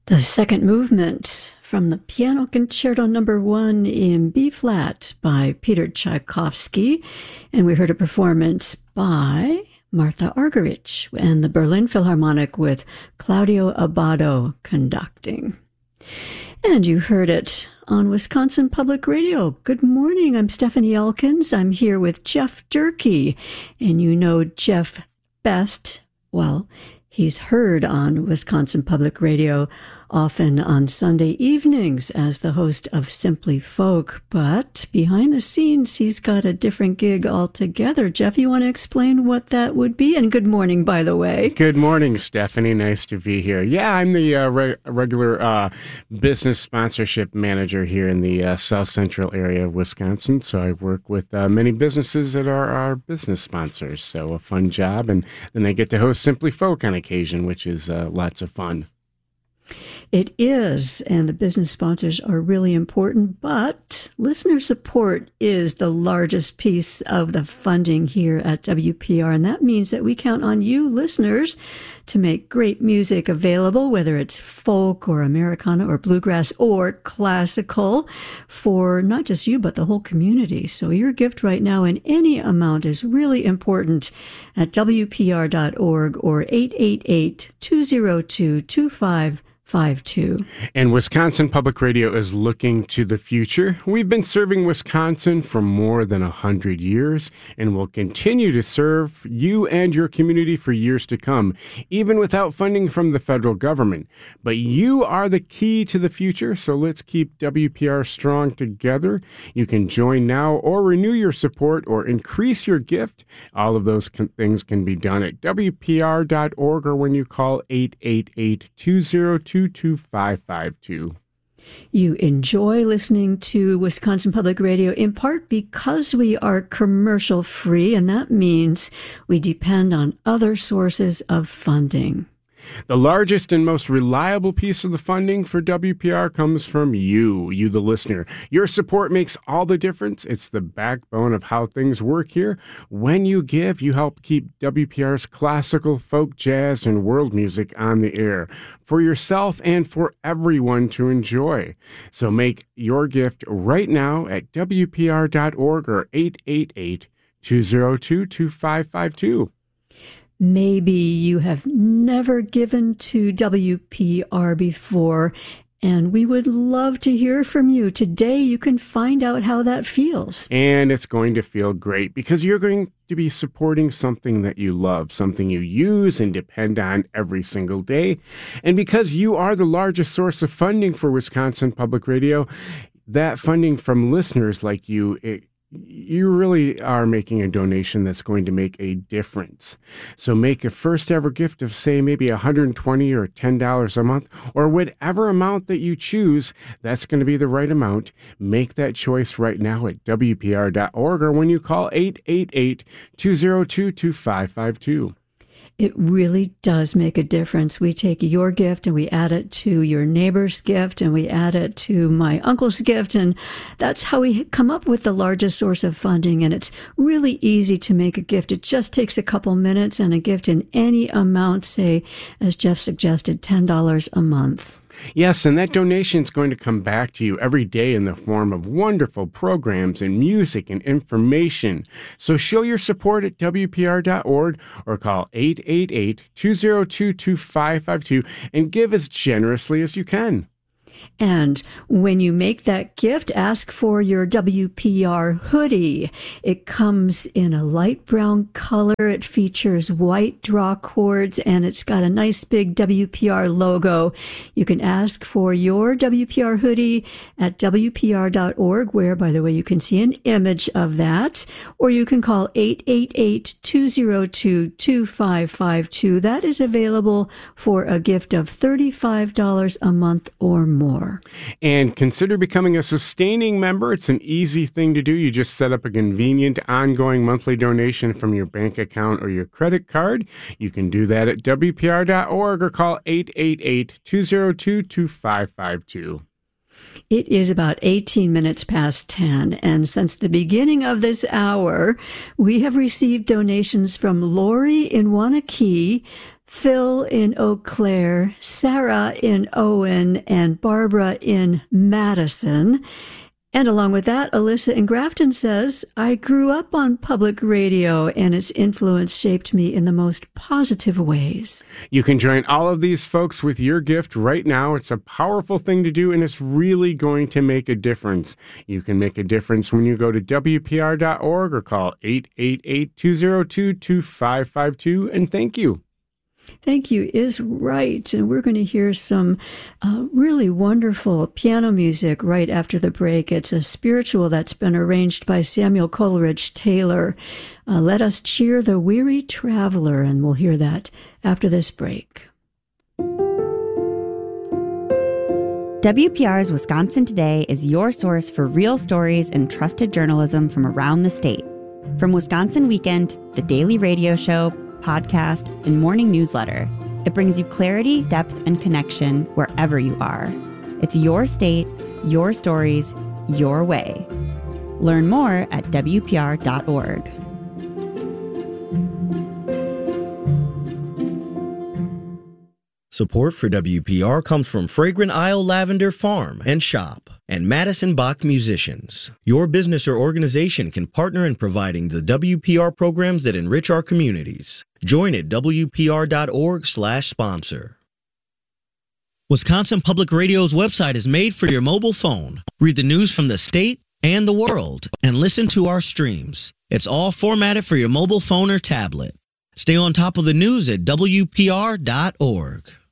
The second movement from the Piano Concerto No. 1 in B-flat by Peter Tchaikovsky, and we heard a performance by Martha Argerich and the Berlin Philharmonic with Claudio Abbado conducting. And you heard it on Wisconsin Public Radio. Good morning, I'm Stephanie Elkins. I'm here with Jeff Durkee, and you know Jeff best, well, he's heard on Wisconsin Public Radio often on Sunday evenings as the host of Simply Folk, but behind the scenes, he's got a different gig altogether. Jeff, you want to explain what that would be? And good morning, by the way. Good morning, Stephanie. Nice to be here. Yeah, I'm the regular business sponsorship manager here in the South Central area of Wisconsin, so I work with many businesses that are our business sponsors, so a fun job, and then I get to host Simply Folk on occasion, which is lots of fun. It is, and the business sponsors are really important, but listener support is the largest piece of the funding here at WPR, and that means that we count on you, listeners, to make great music available, whether it's folk or Americana or bluegrass or classical, for not just you, but the whole community. So your gift right now in any amount is really important at WPR.org or 888-202-2552. And Wisconsin Public Radio is looking to the future. We've been serving Wisconsin for more than 100 years and will continue to serve you and your community for years to come, even without funding from the federal government. But you are the key to the future, so let's keep WPR strong together. You can join now or renew your support or increase your gift. All of those things can be done at WPR.org or when you call 888-202-2552. You enjoy listening to Wisconsin Public Radio in part because we are commercial free, and that means we depend on other sources of funding. The largest and most reliable piece of the funding for WPR comes from you, the listener. Your support makes all the difference. It's the backbone of how things work here. When you give, you help keep WPR's classical, folk, jazz, and world music on the air for yourself and for everyone to enjoy. So make your gift right now at WPR.org or 888-202-2552. Maybe you have never given to WPR before, and we would love to hear from you. Today, you can find out how that feels. And it's going to feel great because you're going to be supporting something that you love, something you use and depend on every single day. And because you are the largest source of funding for Wisconsin Public Radio, that funding from listeners like you, you really are making a donation that's going to make a difference. So make a first ever gift of, say, maybe $120 or $10 a month, or whatever amount that you choose. That's going to be the right amount. Make that choice right now at WPR.org or when you call 888-202-2552. It really does make a difference. We take your gift and we add it to your neighbor's gift and we add it to my uncle's gift. And that's how we come up with the largest source of funding. And it's really easy to make a gift. It just takes a couple minutes, and a gift in any amount, say, as Jeff suggested, $10 a month. Yes, and that donation is going to come back to you every day in the form of wonderful programs and music and information. So show your support at WPR.org or call 888-202-2552 and give as generously as you can. And when you make that gift, ask for your WPR hoodie. It comes in a light brown color. It features white draw cords, and it's got a nice big WPR logo. You can ask for your WPR hoodie at WPR.org, where, by the way, you can see an image of that. Or you can call 888-202-2552. That is available for a gift of $35 a month or more. And consider becoming a sustaining member. It's an easy thing to do. You just set up a convenient ongoing monthly donation from your bank account or your credit card. You can do that at WPR.org or call 888-202-2552. It is about 18 minutes past 10, and since the beginning of this hour, we have received donations from Lori in Waunakee, Phil in Eau Claire, Sarah in Owen, and Barbara in Madison. And along with that, Alyssa in Grafton says, I grew up on public radio and its influence shaped me in the most positive ways. You can join all of these folks with your gift right now. It's a powerful thing to do, and it's really going to make a difference. You can make a difference when you go to WPR.org or call 888-202-2552, and thank you. Thank you is right. And we're going to hear some really wonderful piano music right after the break. It's a spiritual that's been arranged by Samuel Coleridge Taylor. Let us cheer the weary traveler, and we'll hear that after this break. WPR's Wisconsin Today is your source for real stories and trusted journalism from around the state. From Wisconsin Weekend, the daily radio show, podcast, and morning newsletter, it brings you clarity, depth, and connection wherever you are. It's your state, your stories, your way. Learn more at WPR.org. Support for WPR comes from Fragrant Isle Lavender Farm and Shop and Madison Bach Musicians. Your business or organization can partner in providing the WPR programs that enrich our communities. Join at WPR.org/sponsor. Wisconsin Public Radio's website is made for your mobile phone. Read the news from the state and the world and listen to our streams. It's all formatted for your mobile phone or tablet. Stay on top of the news at WPR.org.